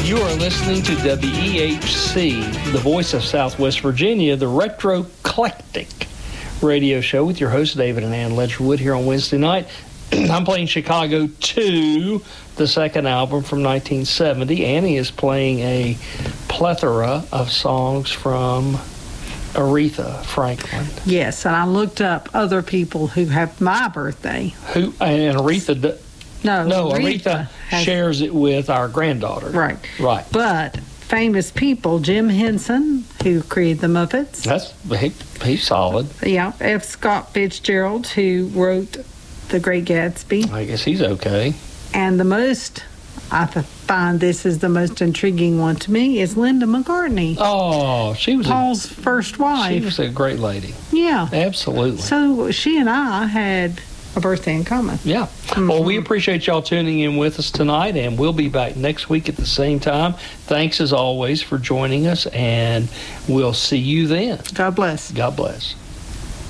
You are listening to WEHC, the voice of Southwest Virginia, the Retroclectic radio show with your hosts, David and Ann Ledgerwood, here on Wednesday night. I'm playing Chicago 2, the second album from 1970. Annie is playing a plethora of songs from Aretha Franklin. Yes, and I looked up other people who have my birthday. And Aretha... No, Aretha shares it with our granddaughter. Right. Right. But famous people, Jim Henson, who created the Muppets. He's solid. Yeah. F. Scott Fitzgerald, who wrote The Great Gatsby. I guess he's okay. And I find this is the most intriguing one to me, is Linda McCartney. Oh, she was Paul's first wife. She was a great lady. Yeah. Absolutely. So she and I had a birthday in common. Yeah. Mm-hmm. Well, we appreciate y'all tuning in with us tonight, and we'll be back next week at the same time. Thanks, as always, for joining us, and we'll see you then. God bless. God bless.